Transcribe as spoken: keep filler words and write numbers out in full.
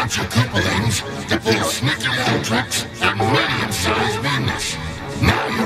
bunch of couplings that pull sneaky little tricks and medium-sized business. Now you're